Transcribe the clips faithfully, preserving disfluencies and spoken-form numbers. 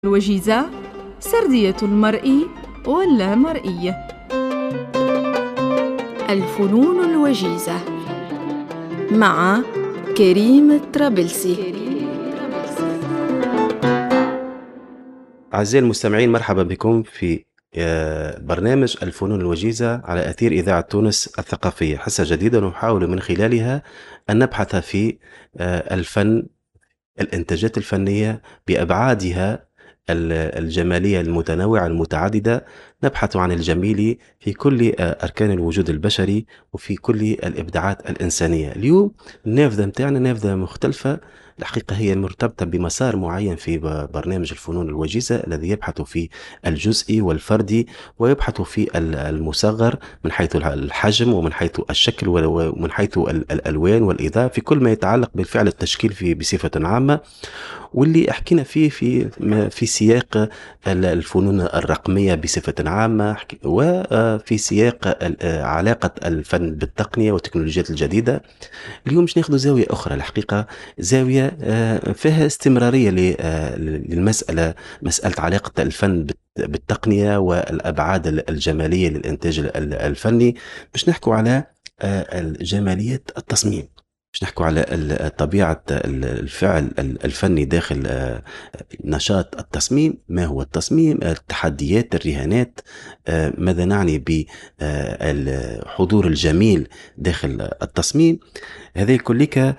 الوجيزة سردية المرئي واللامرئي. الفنون الوجيزة مع كريم الطرابلسي. أعزائي المستمعين، مرحبا بكم في برنامج الفنون الوجيزة على أثير إذاعة تونس الثقافية، حصة جديدة نحاول من خلالها أن نبحث في الفن، الإنتاجات الفنية بأبعادها الجمالية المتنوعة المتعددة. نبحث عن الجميل في كل أركان الوجود البشري وفي كل الإبداعات الإنسانية. اليوم النافذة متاعنا نافذة مختلفة، الحقيقة هي مرتبطة بمسار معين في برنامج الفنون الوجيزة الذي يبحث في الجزئي والفردي، ويبحث في المصغر من حيث الحجم ومن حيث الشكل ومن حيث الألوان والإضاءة، في كل ما يتعلق بالفعل التشكيل في بصفة عامة، واللي حكينا فيه في في سياق الفنون الرقمية بصفة عامة، وفي سياق علاقة الفن بالتقنية والتكنولوجيات الجديدة. اليوم مش ناخذ زاوية أخرى، الحقيقة زاوية فيها استمرارية للمسألة، مسألة علاقة الفن بالتقنية والأبعاد الجمالية للإنتاج الفني. مش نحكوا على جمالية التصميم، مش نحكوا على طبيعة الفعل الفني داخل نشاط التصميم. ما هو التصميم؟ التحديات، الرهانات، ماذا نعني بالحضور الجميل داخل التصميم. هذه كلها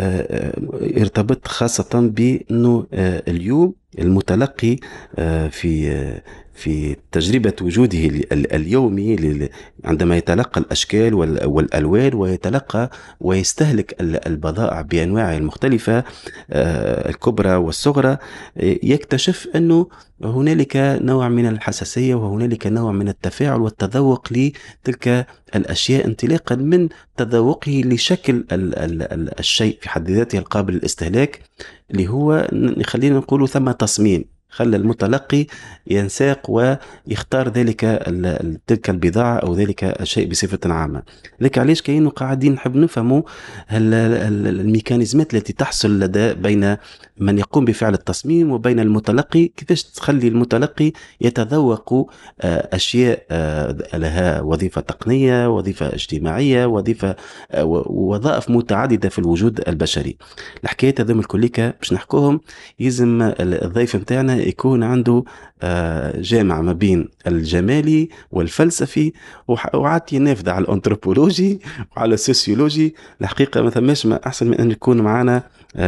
يرتبط خاصة بأنه اليوم المتلقي في في تجربة وجوده اليومي عندما يتلقى الأشكال والألوان ويتلقى ويستهلك البضائع بأنواعها المختلفة الكبرى والصغرى، يكتشف أنه هنالك نوع من الحساسية وهنالك نوع من التفاعل والتذوق لتلك الأشياء، انطلاقا من تذوقه لشكل الشيء في حد ذاته القابل للاستهلاك، اللي هو خلينا نقول ثم تصميم خلى المتلقي ينساق ويختار ذلك تلك البضاعة أو ذلك الشيء بصفة عامة. لك علاش كأنه قاعدين نحب نفهموا الميكانيزمات التي تحصل لدى بين من يقوم بفعل التصميم وبين المتلقي، كيفاش تخلي المتلقي يتذوق أشياء لها وظيفة تقنية، وظيفة اجتماعية، وظيفة وظائف متعددة في الوجود البشري. الحكاية هذم الكليكة باش نحكوهم يلزم الضيف متاعنا يكون عنده جامع ما بين الجمالي والفلسفي، وعاتي نافذة على الأنثروبولوجي وعلى السوسيولوجي. الحقيقة ما ثماش ما أحسن من أن يكون معنا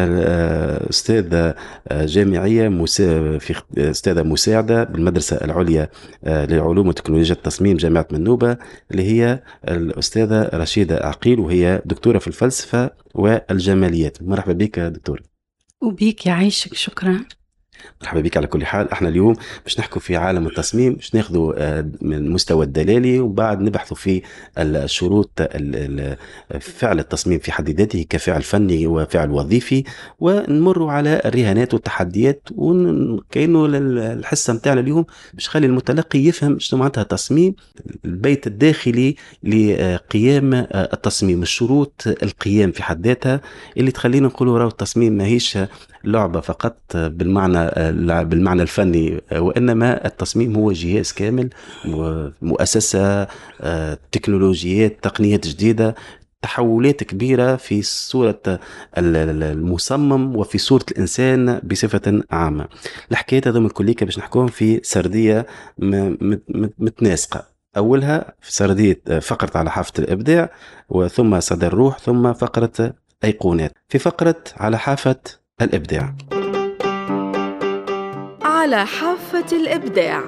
أستاذة جامعية في أستاذة مساعدة بالمدرسة العليا للعلوم وتكنولوجيا التصميم جامعة منوبة، اللي هي الأستاذة رشيدة عقيل، وهي دكتورة في الفلسفة والجماليات. مرحبا بك دكتور. وبيك يعيشك، شكرا. مرحبا بك. على كل حال احنا اليوم باش نحكوا في عالم التصميم، باش ناخذوا من المستوى الدلالي وبعد نبحثوا في الشروط فعل التصميم في حد ذاته كفعل فني وفعل وظيفي، ونمروا على الرهانات والتحديات، وكأنه الحصة متاعنا اليوم باش خلي المتلقي يفهم شنو معناتها تصميم، البيت الداخلي لقيام التصميم، الشروط القيام في حد ذاتها اللي تخلينا نقولوا راهو التصميم ماهيش لعبة فقط بالمعنى بالمعنى الفني، وإنما التصميم هو جهاز كامل، مؤسسة، تكنولوجيات، تقنيات جديدة، تحولات كبيرة في صورة المصمم وفي صورة الإنسان بصفة عامة. الحكاية هذا من كلية باش نحكوهم في سردية متناسقة. أولها في سردية فقرة على حافة الإبداع، وثم صدى الروح، ثم فقرة أيقونات. في فقرة على حافة الإبداع. على حافة الإبداع.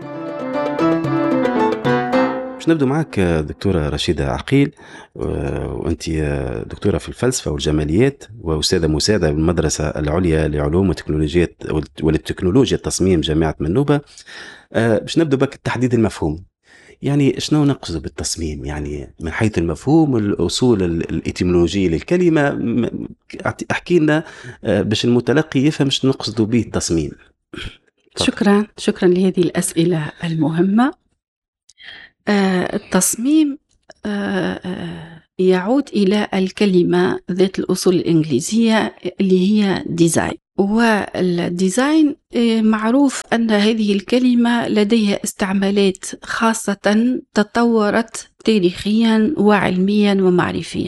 باش نبدو معك دكتورة رشيدة عقيل، وأنت دكتورة في الفلسفة والجماليات وأستاذة مساعدة بالمدرسة العليا لعلوم وتكنولوجيات والتكنولوجيا التصميم جامعة منوبة. باش نبدو بك التحديد المفهوم، يعني شنو نقصد بالتصميم؟ يعني من حيث المفهوم، الأصول الإتيمولوجية للكلمة، احكي لنا باش المتلقي يفهم شنو نقصد به التصميم. شكرا شكرا لهذه الأسئلة المهمة. آه التصميم آه يعود إلى الكلمة ذات الأصول الإنجليزية اللي هي ديزاين. والديزاين معروف أن هذه الكلمة لديها استعمالات خاصة تطورت تاريخيا وعلميا ومعرفيا.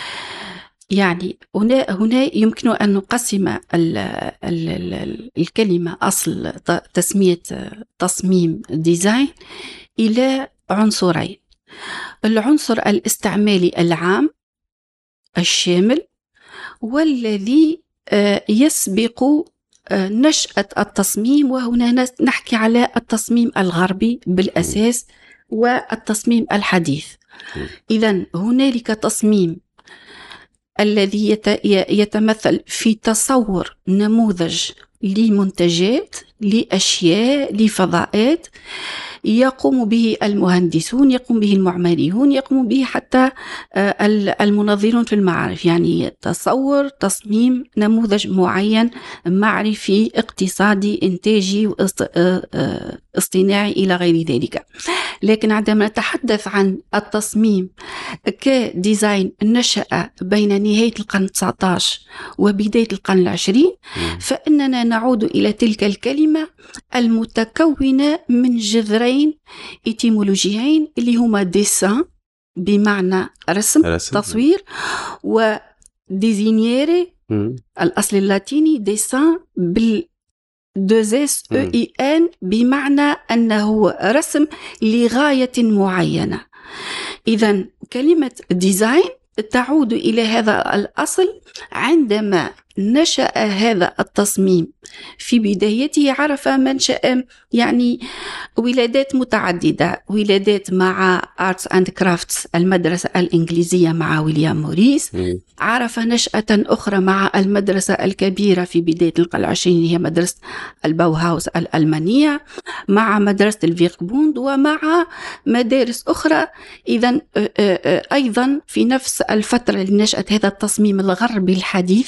يعني هنا هنا يمكن أن نقسم ال ال ال الكلمة أصل تسمية تصميم ديزاين إلى عنصرين: العنصر الاستعمالي العام الشامل، والذي يسبق نشأة التصميم، وهنا نحكي على التصميم الغربي بالأساس والتصميم الحديث. إذن هنالك تصميم الذي يتمثل في تصور نموذج لمنتجات، لأشياء، لفضاءات يقوم به المهندسون، يقوم به المعماريون، يقوم به حتى المنظرون في المعارف. يعني تصور تصميم نموذج معين معرفي اقتصادي إنتاجي اصطناعي إلى غير ذلك. لكن عندما نتحدث عن التصميم كديزاين نشأ بين نهاية القرن التاسع عشر وبداية القرن العشرين، فإننا نعود إلى تلك الكلمة المتكونة من جذرين إتيمولوجيين اللي هما ديسان بمعنى رسم, رسم. تصوير، وديزينيري الأصل اللاتيني ديسان بال دوزيس او اي ان بمعنى أنه رسم لغاية معينة. إذن كلمة ديزاين تعود إلى هذا الأصل. عندما نشأ هذا التصميم في بدايته عرف منشأ يعني ولادات متعددة، ولادات مع Arts and Crafts المدرسة الإنجليزية مع ويليام موريس، عرف نشأة أخرى مع المدرسة الكبيرة في بداية القرن العشرين هي مدرسة الباوهاوس الألمانية، مع مدرسة الفيركبوند، ومع مدارس أخرى. إذن أيضا في نفس الفترة اللي نشأت هذا التصميم الغربي الحديث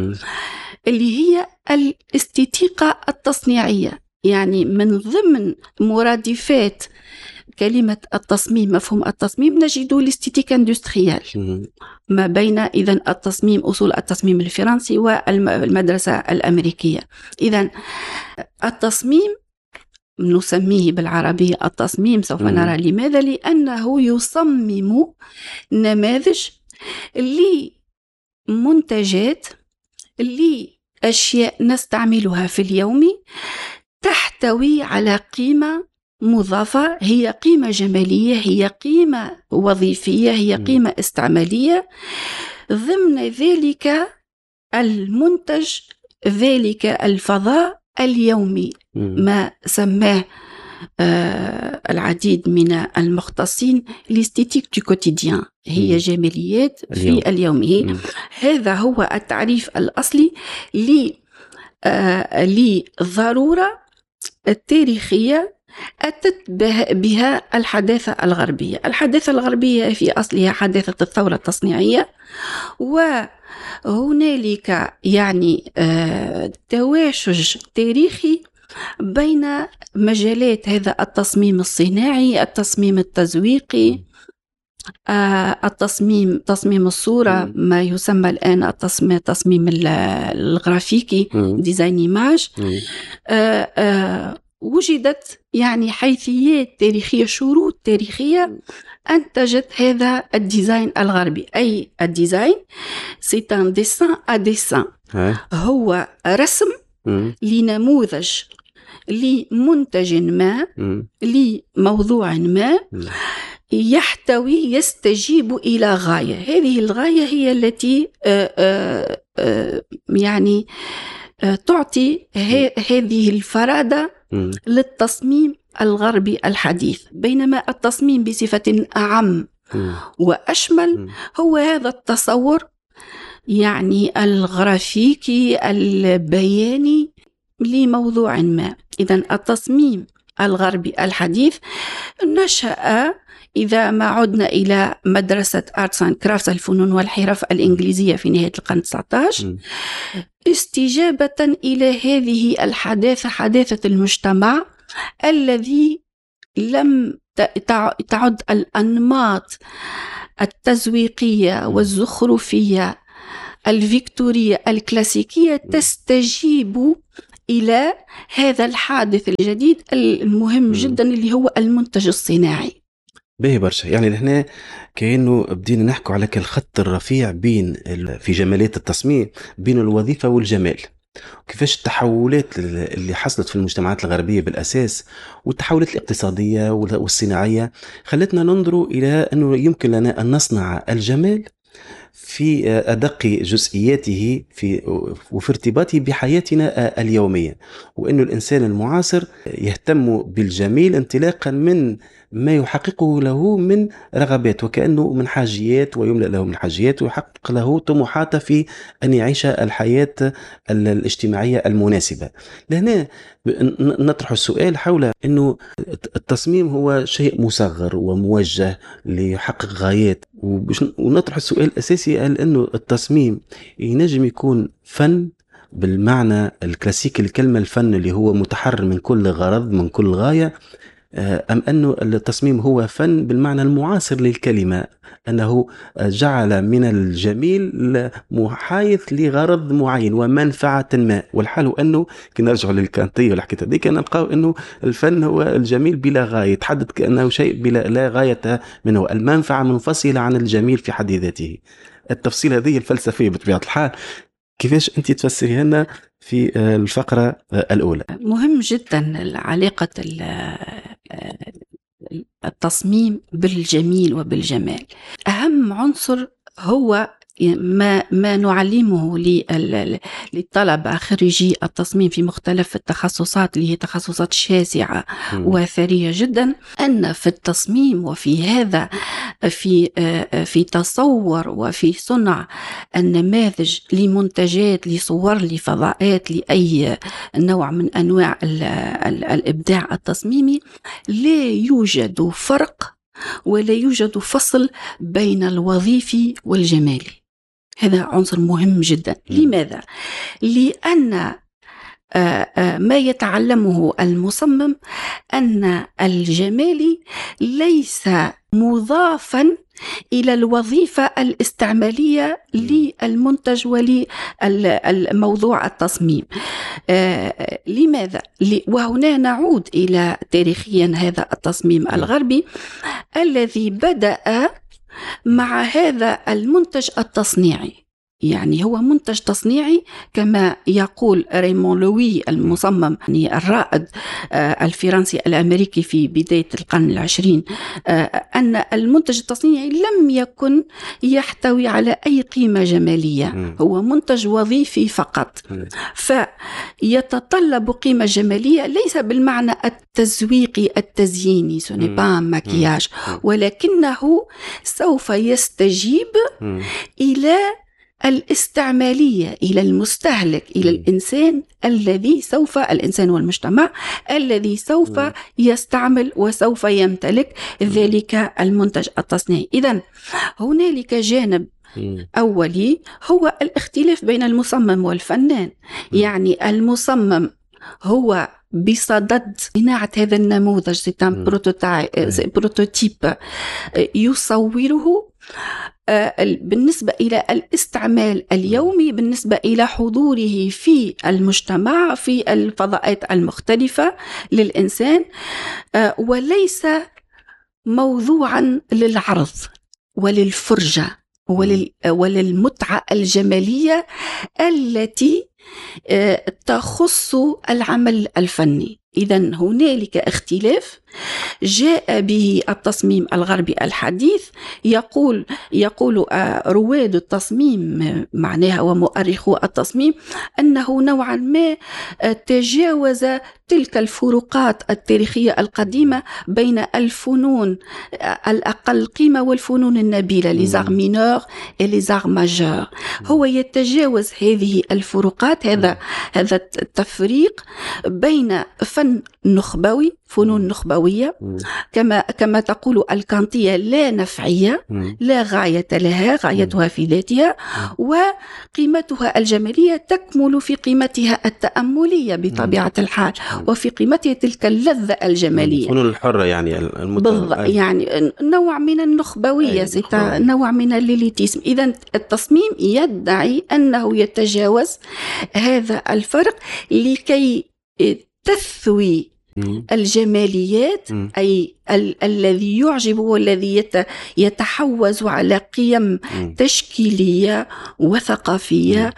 اللي هي الاستيتيقة التصنيعية. يعني من ضمن مرادفات كلمة التصميم، مفهوم التصميم، نجد الاستيتيك اندستريال ما بين إذن التصميم، أصول التصميم الفرنسي والمدرسة الأمريكية. إذن التصميم نسميه بالعربية التصميم، سوف نرى لماذا، لأنه يصمم نماذج لمنتجات، لأشياء نستعملها في اليوم تحتوي على قيمة مضافة، هي قيمة جمالية، هي قيمة وظيفية، هي قيمة استعمالية ضمن ذلك المنتج، ذلك الفضاء اليومي، ما سماه آه العديد من المختصين الاستيتيك دو كوتيديان، هي جماليات في اليوم. اليومي. هذا هو التعريف الأصلي آه للضرورة التاريخية أتت بها الحداثة الغربية. الحداثة الغربية في أصلها حداثة الثورة التصنيعية، وهنالك يعني آه تواشج تاريخي بين مجالات هذا التصميم الصناعي، التصميم التزويقي، آه التصميم تصميم الصورة، ما يسمى الآن التصميم التصميم الغرافيكي، ديزاين ايماج. آه آه وجدت يعني حيثيات تاريخية، شروط تاريخية أنتجت هذا الديزاين الغربي. أي الديزاين c'est un dessin à dessin، هو رسم لنموذج لمنتج ما، لموضوع ما يحتوي يستجيب إلى غاية. هذه الغاية هي التي آآ آآ يعني آآ تعطي هذه الفرادة للتصميم الغربي الحديث. بينما التصميم بصفة أعم وأشمل هو هذا التصور يعني الغرافيكي البياني لموضوع ما. إذن التصميم الغربي الحديث نشأ، إذا ما عدنا إلى مدرسة Arts and Crafts الفنون والحرف الإنجليزية في نهاية القرن التاسع عشر، استجابة إلى هذه الحداثة، حداثة المجتمع الذي لم تعد الأنماط التزويقية والزخرفية الفيكتورية الكلاسيكية تستجيب إلى هذا الحادث الجديد المهم جدا اللي هو المنتج الصناعي. باهي برشا. يعني هنا كأنه بدينا نحكوا على الخط الرفيع بين في جمالية التصميم بين الوظيفة والجمال، كيفاش التحولات اللي حصلت في المجتمعات الغربية بالأساس والتحولات الاقتصادية والصناعية خلتنا ننظر إلى أنه يمكن لنا أن نصنع الجمال في أدق جزئياته في وفي ارتباطه بحياتنا اليومية، وأنه الإنسان المعاصر يهتم بالجميل انطلاقا من ما يحققه له من رغبات، وكأنه من حاجيات ويملأ له من حاجيات ويحقق له طموحات في أن يعيش الحياة الاجتماعية المناسبة. لهنا نطرح السؤال حول أنه التصميم هو شيء مصغر وموجه ليحقق غايات، ونطرح السؤال الأساسي هل أنه التصميم ينجم يكون فن بالمعنى الكلاسيكي للكلمة، الفن اللي هو متحرر من كل غرض من كل غاية، أم أنه التصميم هو فن بالمعنى المعاصر للكلمة، أنه جعل من الجميل محايث لغرض معين ومنفعة ما، والحال أنه كنرجع للكانتية والحكاية دي كان نلقاو أنه الفن هو الجميل بلا غاية، تحدد كأنه شيء بلا لا غاية منه، المنفعة منفصلة عن الجميل في حد ذاته. التفصيل هذه الفلسفية بطبيعة الحال كيفاش أنت تفسري هنا في الفقرة الأولى؟ مهم جدا علاقة التصميم بالجميل وبالجمال. أهم عنصر هو ما ما نعلمه للطلبة خريجي التصميم في مختلف التخصصات اللي هي تخصصات شاسعة وثرية جدا، أن في التصميم وفي هذا في في تصور وفي صنع النماذج لمنتجات لصور لفضاءات لأي نوع من أنواع الإبداع التصميمي لا يوجد فرق ولا يوجد فصل بين الوظيفي والجمالي. هذا عنصر مهم جدا. لماذا؟ لأن ما يتعلمه المصمم أن الجمالي ليس مضافا إلى الوظيفة الاستعمالية للمنتج وللموضوع التصميم. آه لماذا؟ وهنا نعود إلى تاريخيا هذا التصميم الغربي الذي بدأ مع هذا المنتج التصنيعي، يعني هو منتج تصنيعي كما يقول ريمون لوي المصمم الرائد الفرنسي الأمريكي في بداية القرن العشرين، أن المنتج التصنيعي لم يكن يحتوي على أي قيمة جمالية، هو منتج وظيفي فقط، فيتطلب قيمة جمالية ليس بالمعنى التزويقي التزييني سونيبا ماكياج، ولكنه سوف يستجيب إلى الاستعمالية، إلى المستهلك، إلى الإنسان الذي سوف الإنسان والمجتمع الذي سوف يستعمل وسوف يمتلك ذلك المنتج التصنيعي. إذن هنالك جانب أولي هو الاختلاف بين المصمم والفنان، يعني المصمم هو بصدد صناعة هذا النموذج سيتان بروتوتيب يصوره بالنسبة إلى الاستعمال اليومي، بالنسبة إلى حضوره في المجتمع في الفضاءات المختلفة للإنسان، وليس موضوعا للعرض وللفرجة وللمتعة الجمالية التي تخص العمل الفني. إذن هنالك اختلاف جاء به التصميم الغربي الحديث. يقول يقول رواد التصميم معناها ومؤرخو التصميم أنه نوعا ما تجاوز تلك الفروقات التاريخية القديمة بين الفنون الأقل قيمة والفنون النبيلة ليزار مينور وليزار ماجور. هو يتجاوز هذه الفروقات، هذا هذا التفريق بين فن فن نخبوي، فنون نخبوية، كما كما تقول الكانتية لا نفعية، لا غاية لها، غايتها في ذاتها، وقيمتها الجمالية تكمل في قيمتها التأملية بطبيعة الحال، وفي قيمتها تلك اللذة الجمالية. الفنون الحرة يعني بالضبط، يعني نوع من النخبوية، نوع من الليليتيسم. إذن التصميم يدعي أنه يتجاوز هذا الفرق لكي تثوي الجماليات، أي ال- الذي يعجب والذي يت- يتحوز على قيم تشكيلية وثقافية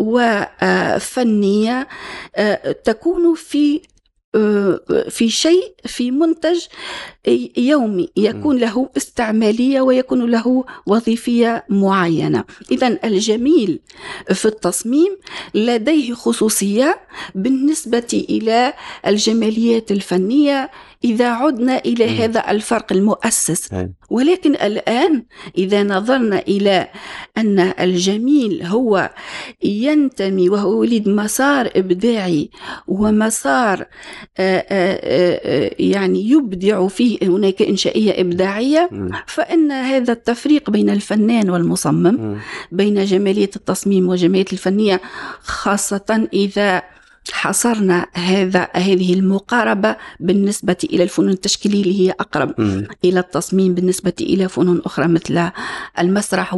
وفنية تكون في في شيء، في منتج يومي يكون له استعمالية ويكون له وظيفية معينة. إذن الجميل في التصميم لديه خصوصية بالنسبة إلى الجماليات الفنية إذا عدنا إلى م. هذا الفرق المؤسس. ولكن الآن إذا نظرنا إلى أن الجميل هو ينتمي وهو ولد مسار إبداعي ومسار آآ آآ يعني يبدع فيه، هناك إنشائية إبداعية، م. فإن هذا التفريق بين الفنان والمصمم، م. بين جمالية التصميم وجمالية الفنية، خاصة إذا حصرنا هذا هذه المقاربة بالنسبة إلى الفنون التشكيلية اللي هي أقرب م. إلى التصميم بالنسبة إلى فنون أخرى مثل المسرح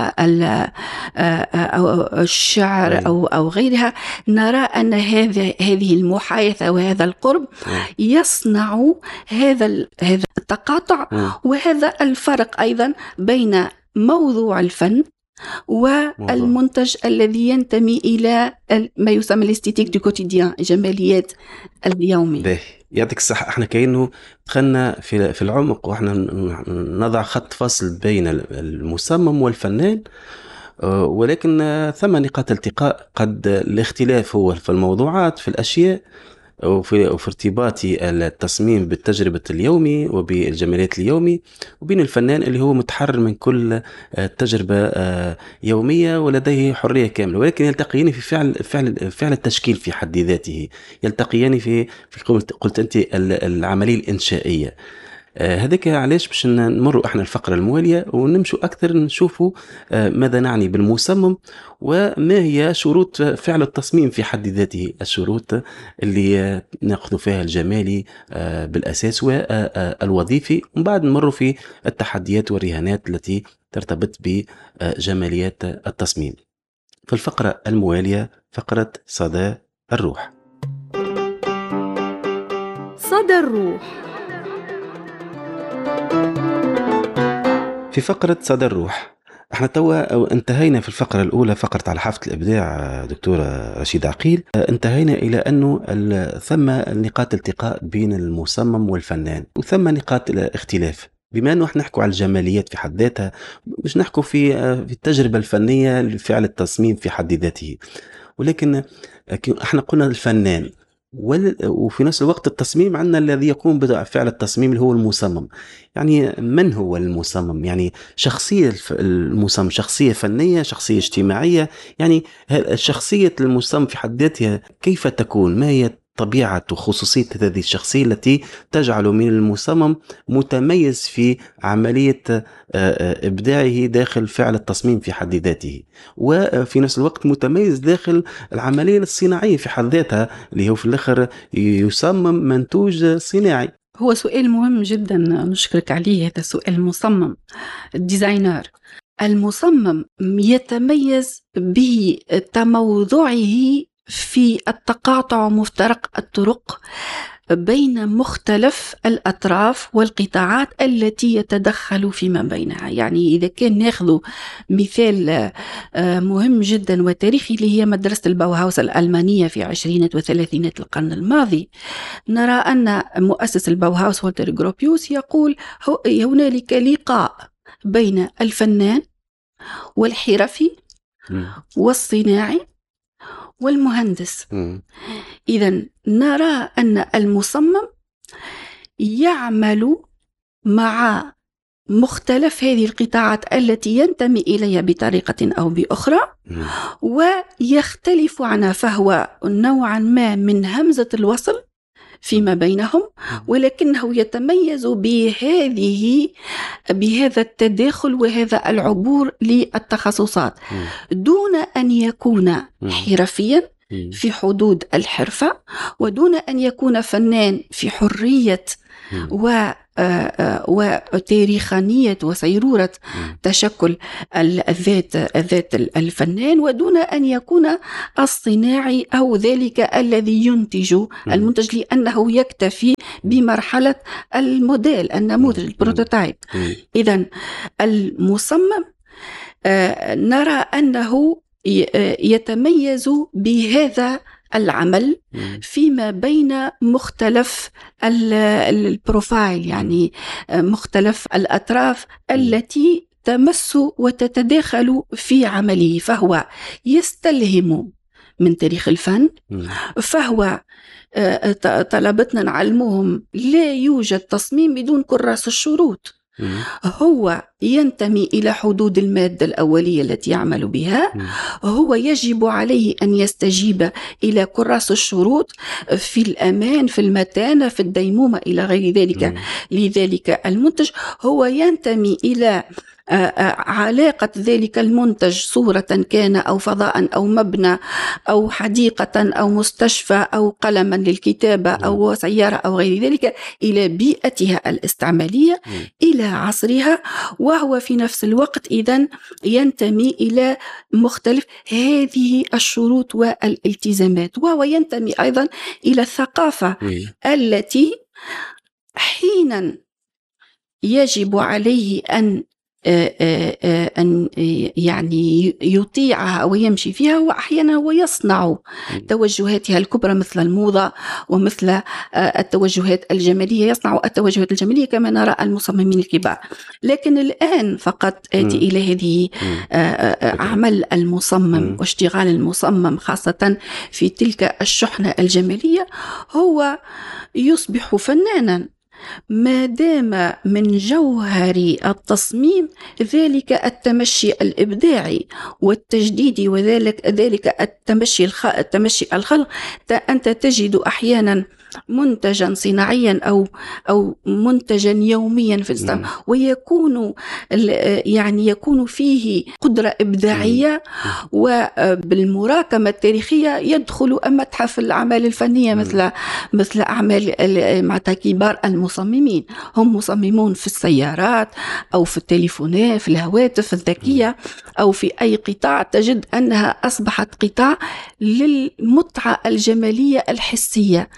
والشعر أو أو غيرها، نرى أن هذا هذه المحايثة وهذا القرب يصنع هذا هذا التقاطع وهذا الفرق أيضا بين موضوع الفن والمنتج الذي ينتمي إلى ما يسمى الاستيتيك دو كوتيديان، جماليات اليومي. باهي، يعطيك الصحة. احنا كأنه دخلنا في في العمق، واحنا نضع خط فاصل بين المصمم والفنان، ولكن ثم نقاط التقاء. قد الاختلاف هو في الموضوعات، في الأشياء، وفي, وفي ارتباط التصميم بالتجربة اليومي وبالجماليات اليومي، وبين الفنان اللي هو متحرر من كل تجربة يومية ولديه حرية كاملة، ولكن يلتقيان في فعل فعل فعل التشكيل في حد ذاته، يلتقيان في في قلت أنت العملية الإنشائية. هذاك علاش باش نمروا احنا الفقرة الموالية ونمشوا أكثر نشوفوا ماذا نعني بالمصمم وما هي شروط فعل التصميم في حد ذاته، الشروط اللي نأخذ فيها الجمالي بالأساس والوظيفي، ومن بعد نمروا في التحديات والرهانات التي ترتبط بجماليات التصميم. في الفقرة الموالية فقرة صدى الروح. صدى الروح. في فقرة صدى الروح احنا توا انتهينا في الفقرة الأولى، فقرة على حافة الإبداع دكتورة رشيد عقيل، انتهينا إلى أنه ثم نقاط التقاء بين المصمم والفنان وثم نقاط الاختلاف. بما أنه احنا نحكوا على الجماليات في حد ذاتها، مش نحكوا في في التجربة الفنية لفعل التصميم في حد ذاته، ولكن احنا قلنا الفنان وفي نفس الوقت التصميم عندنا الذي يقوم بفعل التصميم اللي هو المصمم. يعني من هو المصمم؟ يعني شخصية المصمم شخصية فنية، شخصية اجتماعية، يعني شخصية المصمم في حد ذاتها كيف تكون؟ ما هي طبيعة وخصوصية هذه الشخصية التي تجعل من المصمم متميز في عملية إبداعه داخل فعل التصميم في حد ذاته، وفي نفس الوقت متميز داخل العملية الصناعية في حد ذاتها اللي هو في الآخر يصمم منتوج صناعي؟ هو سؤال مهم جدا، نشكرك عليه. هذا سؤال المصمم الديزاينر. المصمم يتميز بتموضعه في التقاطع ومفترق الطرق بين مختلف الأطراف والقطاعات التي يتدخل فيما بينها. يعني إذا كان ناخذ مثال مهم جدا وتاريخي اللي هي مدرسة الباوهاوس الألمانية في عشرينات وثلاثينات القرن الماضي، نرى أن مؤسس الباوهاوس والتر غروبيوس يقول هنالك لقاء بين الفنان والحرفي والصناعي والمهندس. إذن نرى أن المصمم يعمل مع مختلف هذه القطاعات التي ينتمي إليها بطريقة أو بأخرى ويختلف عنها، فهو نوعا ما من همزة الوصل فيما بينهم، ولكنه يتميز بهذه بهذا التداخل وهذا العبور للتخصصات دون أن يكون حرفيا في حدود الحرفة، ودون أن يكون فنان في حرية و وتاريخانية وسيرورة تشكل الذات الذات الفنان، ودون أن يكون الصناعي أو ذلك الذي ينتج المنتج، لأنه يكتفي بمرحلة الموديل النموذج البروتوتايب. إذن المصمم نرى أنه يتميز بهذا العمل فيما بين مختلف البروفايل، يعني مختلف الأطراف التي تمس وتتداخل في عمله. فهو يستلهم من تاريخ الفن، فهو طلبتنا نعلمهم لا يوجد تصميم بدون كراس الشروط. هو ينتمي إلى حدود المادة الأولية التي يعمل بها، هو يجب عليه أن يستجيب إلى كراس الشروط في الأمان، في المتانة، في الديمومة، إلى غير ذلك لذلك المنتج. هو ينتمي إلى علاقة ذلك المنتج، صورة كان أو فضاء أو مبنى أو حديقة أو مستشفى أو قلما للكتابة أو سيارة أو غير ذلك، إلى بيئتها الاستعمالية، إلى عصرها. وهو في نفس الوقت إذن ينتمي إلى مختلف هذه الشروط والالتزامات. وهو ينتمي أيضا إلى الثقافة التي حينا يجب عليه أن أن يعني يطيعها ويمشي فيها، وأحيانا هو يصنع توجهاتها الكبرى مثل الموضة ومثل التوجهات الجمالية، يصنع التوجهات الجمالية كما نرى المصممين الكبار. لكن الآن فقط آتي إلى هذه عمل المصمم واشتغال المصمم خاصة في تلك الشحنة الجمالية. هو يصبح فنانا ما دام من جوهر التصميم ذلك التمشي الإبداعي والتجديد، وذلك ذلك التمشي الخ... التمشي الخلق. أنت تجد أحيانا منتجا صناعيا أو أو منتجا يوميا في الإسلام، ويكون يعني يكون فيه قدرة إبداعية، وبالمراكمة التاريخية يدخل متحف الأعمال الفنية مثل مثل أعمال مع كبار المصممين. هم مصممون في السيارات أو في التليفونات، في الهواتف الذكية، أو في أي قطاع تجد أنها أصبحت قطاع للمتعة الجمالية الحسية،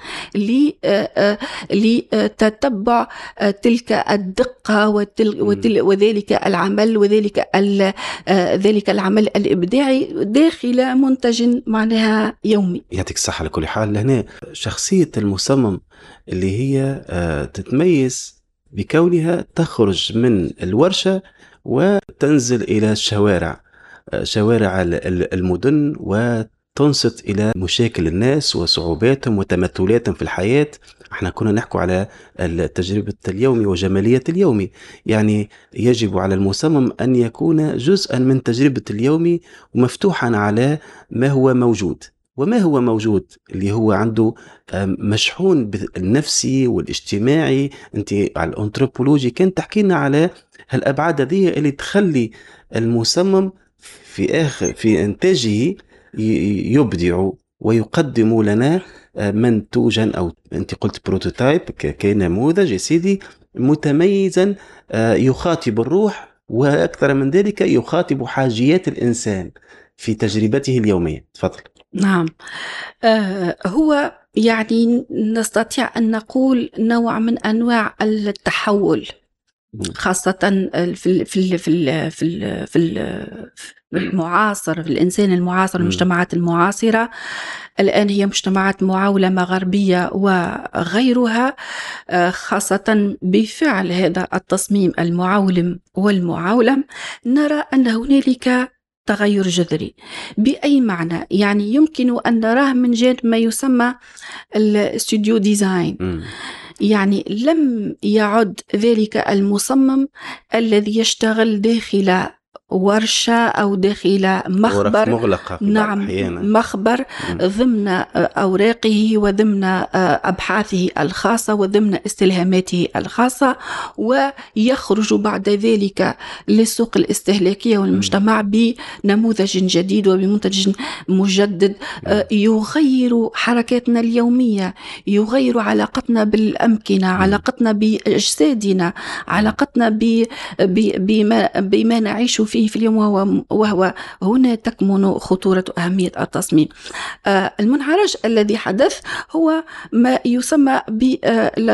لتتبع تلك الدقة وذلك العمل وذلك ذلك العمل الإبداعي داخل منتج معناها يومي. يعطيك الصحة. لكل حال هنا شخصية المصمم اللي هي تتميز بكونها تخرج من الورشة وتنزل إلى الشوارع شوارع المدن وتنصت إلى مشاكل الناس وصعوباتهم وتمثلاتهم في الحياة. احنا كنا نحكي على التجربة اليومي وجمالية اليومي، يعني يجب على المصمم أن يكون جزءا من تجربة اليومي ومفتوحا على ما هو موجود. وما هو موجود اللي هو عنده مشحون بالنفسي والاجتماعي. انت على الانثروبولوجي كانت تحكينا على هالأبعاد هذه اللي تخلي المصمم في آخر في إنتاجه يبدع ويقدم لنا منتوجا، أو أنت قلت بروتوتايب كنموذج يا سيدي متميزا يخاطب الروح، وأكثر من ذلك يخاطب حاجيات الإنسان في تجربته اليومية. تفضل. نعم، آه هو يعني نستطيع أن نقول نوع من أنواع التحول، خاصة في في في في في المعاصر، في الإنسان المعاصر، المجتمعات المعاصرة الآن هي مجتمعات معولمة غربية وغيرها، خاصة بفعل هذا التصميم المعولم والمعولم نرى أن هنالك تغير جذري. بأي معنى؟ يعني يمكن أن نراه من جانب ما يسمى الاستوديو ديزاين. م. يعني لم يعد ذلك المصمم الذي يشتغل داخل ورشة أو داخل مخبر مغلقة في نعم أحيانا. مخبر ضمن أوراقه وضمن أبحاثه الخاصة وضمن استلهاماته الخاصة، ويخرج بعد ذلك للسوق الاستهلاكية والمجتمع بنموذج جديد وبمنتج مجدد يغير حركاتنا اليومية، يغير علاقتنا بالأمكنة، علاقتنا بأجسادنا، علاقتنا بما, بما نعيش فيه في اليوم، وهو, وهو هنا تكمن خطورة أهمية التصميم. المنعرج الذي حدث هو ما يسمى ب